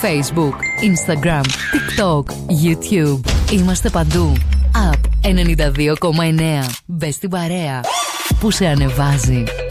Facebook, Instagram, TikTok, YouTube. Είμαστε παντού. App 92,9. Μπες στην παρέα που σε ανεβάζει.